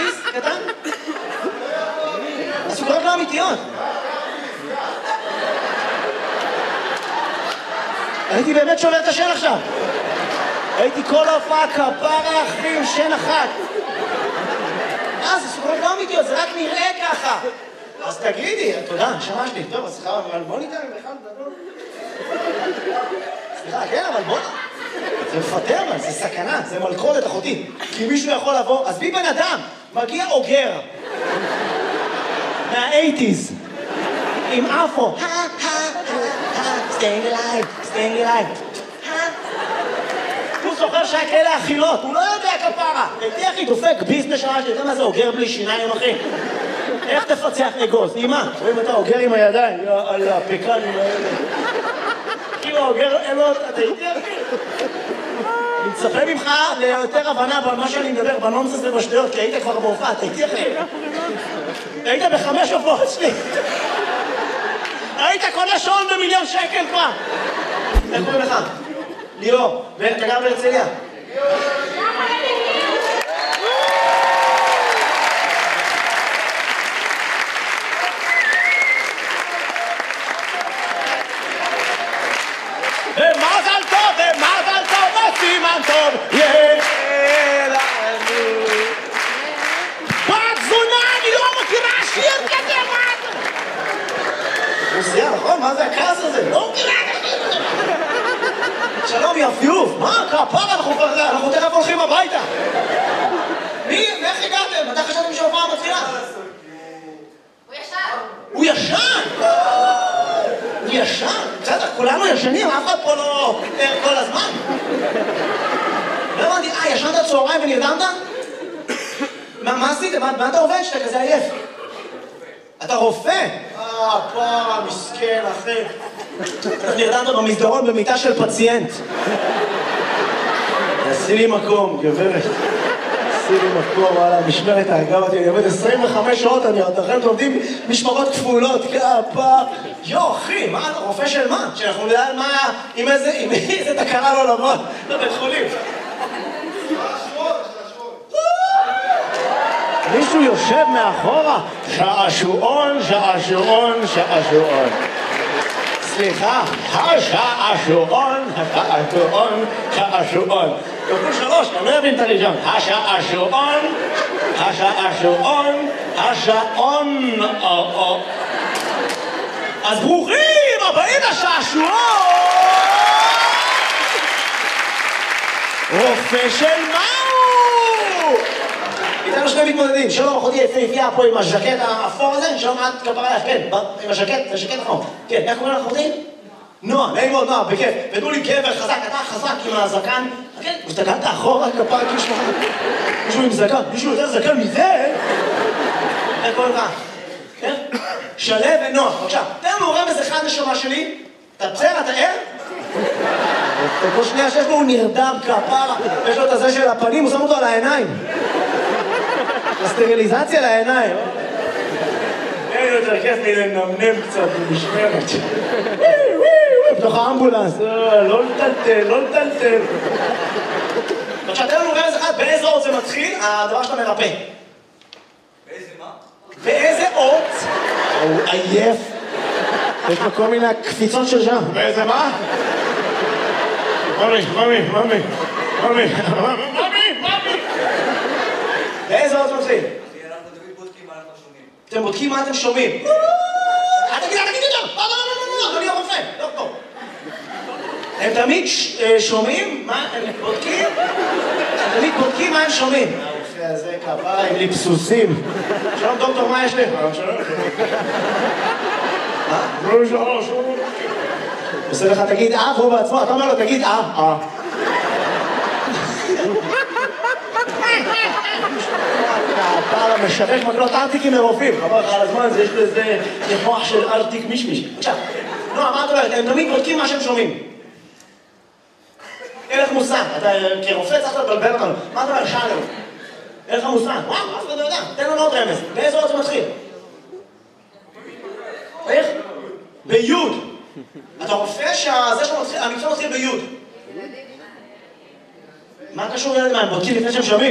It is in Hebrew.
כיס קטן? הסוכריות לא אמיתיות. הייתי באמת שובר את השן עכשיו. הייתי כל ההופעה כפרה אחי עם שן אחת. זה סוכריות לא אמיתיות, זה רק נראה ככה. אז תגידי, תודה, נשמה שלי. טוב, אז סליחה, אבל בוא ניתן בכלל גדול. סליחה, כן, אבל בוא... זה מפטר, אבל זה סכנה, זה מלכודת אחותי. כי מישהו יכול לבוא, אז בי בן אדם, מגיע אוגר. מה-80s. עם אפו. staying alive. הוא זוכר שהיה כאלה אכילות, הוא לא יודע כפרה. הייתי אחי דופק ביס נשמה שלי, אתה יודע מה זה אוגר בלי שיניים אחי? איך תפצח אגוז? אימא, רואים אתה אוגר עם הידיים, על הפקנים האלה. כאילו אוגר אלות, אתה הייתי אחי. אני מצפה ממך ליותר הבנה במה שאני מדבר, בנונסס ובשטויות, כי היית כבר בהופעה, אתה הייתי אחי. היית ב5 הופעות שלי. היית קונה שעון ב1,000,000 שקל כבר. איך קוראים לך? ליאור, ואתה גר בהרצליה? ומזל טוב, וסימן טוב, יהיה לנו. בת זונה, אני לא מכירה שיר כזה, מה זה? רוסיה, נכון? מה זה הכעס הזה? לא מכירה את השיר הזה. שלום יפיוף, מה? כפרה, אנחנו תכף הולכים הביתה. איך הגעתם? מתי חשבתם שההופעה מתחילה? הוא ישן! הוא ישן? בסדר, כולנו ישנים, אף אחד פה לא ער כל הזמן. לא הבנתי, ישנת צהריים ונרדמת? מה עשית? מה אתה עובד שאתה כזה עייף? אתה רופא? פרה, מסכן, אחי. אתה נרדמת במסדרון במיטה של פציינט. עשי לי מקום, גברת. עשי לי מקום, וואלה, משמרת ההגה אותי. אני עובד 25 שעות, אתם עובדים משמרות כפולות, כפה. אחי, מה אתה רופא של מה? שאנחנו נדע מה, עם איזה תקרה לא לבוא לבית חולים. מישהו יושב מאחורה, שעשועון. סליחה, השעשועון. כפול 3, אני לא אבין את הראשון. השעון. אז ברוכים הבאים לשעשועון! רופא של מהו? איתנו שני מתמודדים, שלום אחותי יפהפייה פה עם הז'קט האפור הזה, שלום את כפרה לך, כן, עם הז'קט, זה ז'קט נכון. כן, איך קוראים לך אחותי? נועה, נעים מאוד נועה, בכיף. ותנו לי גבר חזק, אתה חזק עם הזקן. כן, הסתכלת אחורה כפרה כאילו שלך. מישהו עם זקן, מישהו יותר זקן מזה? איך קוראים לך? כן? שלו ונועה, בבקשה. תן לנו רמז אחד נשמה שלי. אתה בסדר, אתה ער? כל שנייה שיש לו הוא נרדם כפרה, יש לו את הזה של הפנים, הוא שם אותו על העיניים. הסטריליזציה לעיניים. אין יותר כיף לי לנמנם קצת במשמרת. בתוך האמבולנס, לא לטלטל. בבקשה, תן לנו רמז אחד, באיזה אות זה מתחיל, הדבר שאתה מרפא. באיזה מה? באיזה אות? הוא עייף. יש לו כל מיני קפיצות של שם. באיזה מה? ממי. באיזה אות זה מתחיל? אנחנו תמיד בודקים מה אנחנו שומעים. אתם בודקים מה אתם שומעים. תגיד יותר! לא, אדוני הרופא, דוקטור. הם תמיד שומעים? מה? הם בודקים? הם תמיד בודקים מה הם שומעים. הרופא הזה כפרה עם ליפסוסים. שלום דוקטור, מה יש לך? שלום. שלום. עושה לך תגיד והוא בעצמו, אתה אומר לו תגיד הפער המשווק מקלות ארטיקים מרופאים. חבל לך על הזמן, יש לזה מוח של ארטיק מישמיש. בבקשה. נועה, מה את אומרת? הם תמיד בודקים מה שהם שומעים. אין לך מושג. אתה כרופא צריך לבלבל אותנו. מה אתה אומר? שאלנו. אין לך מושג. וואו, אף אחד לא יודע. תן לנו עוד רמז. באיזה אות זה מתחיל? איך? ביוד. אתה רופא שהמקצוע מתחיל ביוד. מה קשור ילד מה? הם בודקים לפני שהם שומעים?